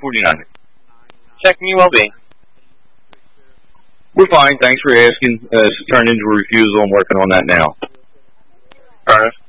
49. Checking your well-being. We're fine, thanks for asking. It's turned into a refusal. I'm working on that now. Ernest.